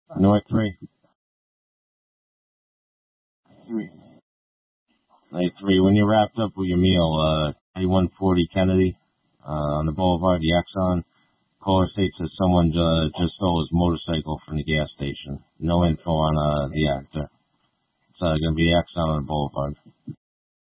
North 3. 3. When you're wrapped up with your meal, 8140 Kennedy, on the Boulevard, the Exxon. Caller states that someone just stole his motorcycle from the gas station. No info on the actor. It's going to be Exxon on the Boulevard.